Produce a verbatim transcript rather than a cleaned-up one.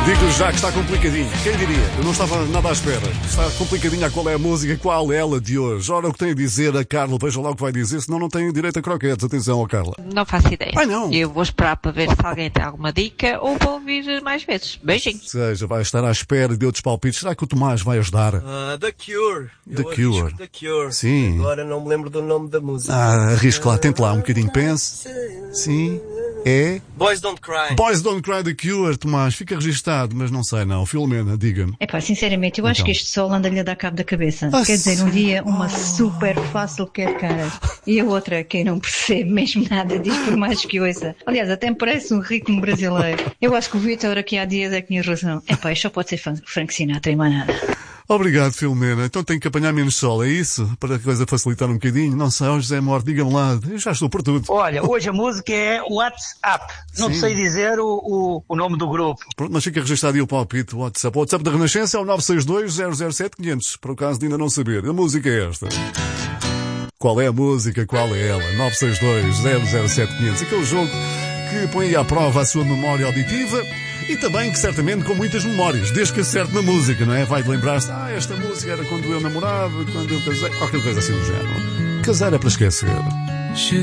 Digo já que está complicadinho. Quem diria? Eu não estava nada à espera. Está complicadinha a qual é a música, qual é ela de hoje. Ora, o que tem a dizer a Carla, veja lá o que vai dizer, senão não tenho direito a croquetes. Atenção, ó Carla. Não faço ideia. Ai, não. Eu vou esperar para ver se alguém tem alguma dica ou vou ouvir mais vezes. Beijinhos. Seja, vai estar à espera de outros palpites. Será que o Tomás vai ajudar? Uh, The Cure. The Eu Cure. The Cure. Sim. Agora não me lembro do nome da música. Ah, arrisco lá, tente lá um bocadinho, pense. Sim. É... Boys Don't Cry. Boys Don't Cry, The Cure, Tomás. Fica registado, mas não sei não. Filomena, diga-me. É pá, sinceramente, eu acho Então. que este sol anda-lhe a dar cabo da cabeça. Ah, Quer dizer, um dia uma oh. super fácil quer cara. E a outra, quem não percebe mesmo nada diz por mais que ouça. Aliás, até me parece um ritmo brasileiro. Eu acho que o Vítor aqui há dias é que tinha razão. É pá, isto só pode ser Frank Sinatra e mais nada. Obrigado, Filomena. Então tenho que apanhar menos sol, é isso? Para a coisa facilitar um bocadinho? Não sei, ó José Mor, diga-me lá. Eu já estou por tudo. Olha, hoje a música é WhatsApp. Não Sim. sei dizer o, o, o nome do grupo. Pronto, mas fica registado aí o palpite, o WhatsApp. O WhatsApp da Renascença é o nove seis dois zero zero sete quinhentos, para o caso de ainda não saber. A música é esta. Qual é a música? Qual é ela? nove seis dois zero zero sete quinhentos. Aquele jogo que põe à prova a sua memória auditiva e também que certamente com muitas memórias, desde que acerte na música, não é? Vai lembrar-se, ah, esta música era quando eu namorava, quando eu casei, qualquer coisa assim do género. Casar é para esquecer.